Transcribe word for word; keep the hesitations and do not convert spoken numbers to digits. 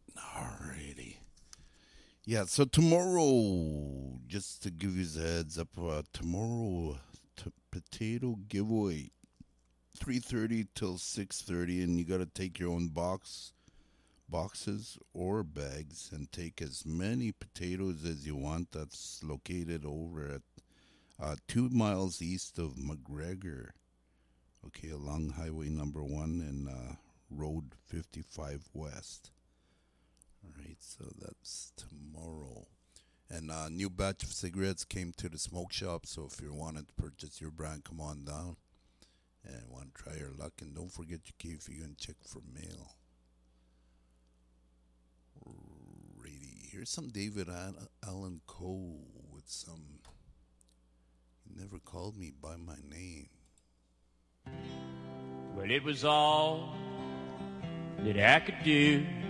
Alrighty. Yeah, so tomorrow, just to give you the heads up, uh, tomorrow, t- potato giveaway, three thirty till six thirty, and you got to take your own box, boxes or bags, and take as many potatoes as you want. That's located over at uh, two miles east of McGregor, okay, along Highway Number One and uh, Road fifty-five West. All right, so that's tomorrow. And a new batch of cigarettes came to the smoke shop. So if you wanted to purchase your brand, come on down and want to try your luck. And don't forget your key if you're going to check for mail. Alrighty, here's some David Allen Coe with some. He never called me by my name. Well, it was all that I could do